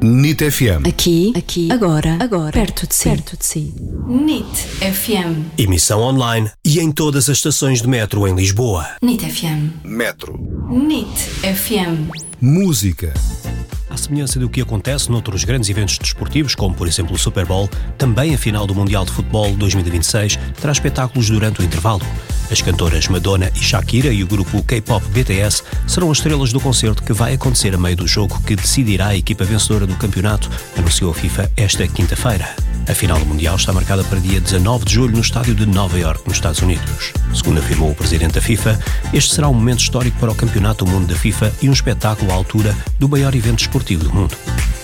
NIT FM. Aqui, agora, perto de si. NIT FM. Emissão online e em todas as estações de metro em Lisboa. NIT FM. Metro. NIT FM. Música. À semelhança do que acontece noutros grandes eventos desportivos, como por exemplo o Super Bowl, também a final do Mundial de Futebol 2026 terá espetáculos durante o intervalo. As cantoras Madonna e Shakira e o grupo K-pop BTS serão as estrelas do concerto que vai acontecer a meio do jogo que decidirá a equipa vencedora do campeonato, anunciou a FIFA esta quinta-feira. A final do Mundial está marcada para dia 19 de julho no estádio de Nova Iorque, nos Estados Unidos. Segundo afirmou o presidente da FIFA, este será um momento histórico para o Campeonato do Mundo da FIFA e um espetáculo à altura do maior evento desportivo do mundo.